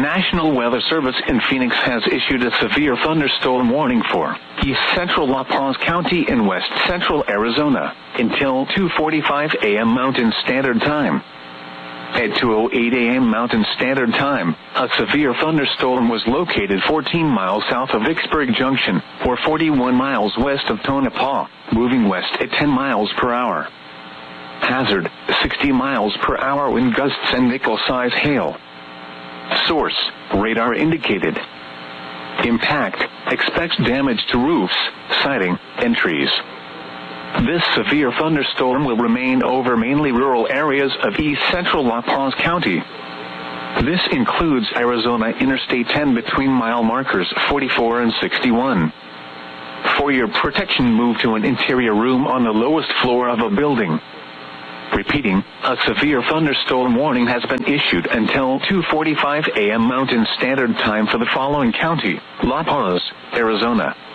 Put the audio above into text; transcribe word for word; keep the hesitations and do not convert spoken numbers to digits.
National Weather Service in Phoenix has issued a severe thunderstorm warning for east central La Paz County in west central Arizona until two forty-five a m Mountain Standard Time. At two oh eight a m Mountain Standard Time, a severe thunderstorm was located fourteen miles south of Vicksburg Junction, or forty-one miles west of Tonopah, moving west at ten miles per hour. Hazard, sixty miles per hour wind gusts and nickel-size hail. Source, radar indicated. Impact, expects damage to roofs, siding, and trees. This severe thunderstorm will remain over mainly rural areas of east central La Paz County. This includes Arizona Interstate ten between mile markers forty-four and sixty-one. For your protection, move to an interior room on the lowest floor of a building. Repeating, a severe thunderstorm warning has been issued until two forty-five a m Mountain Standard Time for the following county: La Paz, Arizona,